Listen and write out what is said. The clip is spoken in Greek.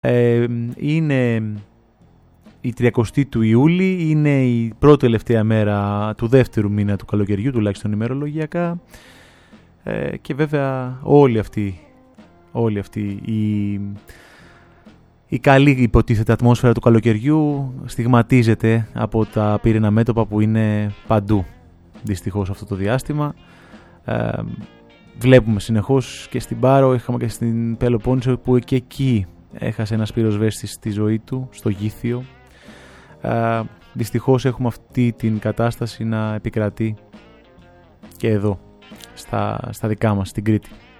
Είναι η 30η του Ιούλη, είναι η πρώτη τελευταία μέρα του δεύτερου μήνα του καλοκαιριού, τουλάχιστον ημερολογιακά, και βέβαια όλη αυτή η καλή υποτίθεται ατμόσφαιρα του καλοκαιριού στιγματίζεται από τα πύραινα μέτωπα που είναι παντού δυστυχώς αυτό το διάστημα. Βλέπουμε συνεχώς και στην Πάρο, είχαμε και στην Πελοπόννησο που και εκεί έχασε ένας πυροσβέστης τη ζωή του στο Γήθιο. Δυστυχώς έχουμε αυτή την κατάσταση να επικρατεί και εδώ στα δικά μας, στην Κρήτη.